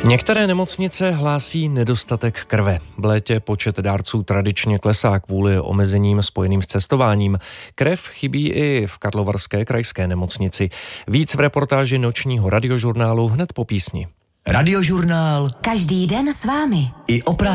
Některé nemocnice hlásí nedostatek krve. V létě počet dárců tradičně klesá kvůli omezením spojeným s cestováním. Krev chybí i v Karlovarské krajské nemocnici. Víc v reportáži nočního radiožurnálu hned po písni. Radiožurnál. Každý den s vámi. I o práci.